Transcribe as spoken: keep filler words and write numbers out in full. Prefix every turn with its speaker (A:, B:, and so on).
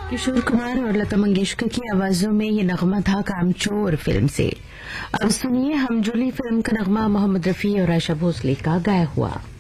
A: किशोर कुमार और लता मंगेशकर की आवाजों में ये नगमा था कामचोर फिल्म से। अब सुनिए हम जुली फिल्म का नगमा मोहम्मद रफी और आशा भोसले का गाया हुआ।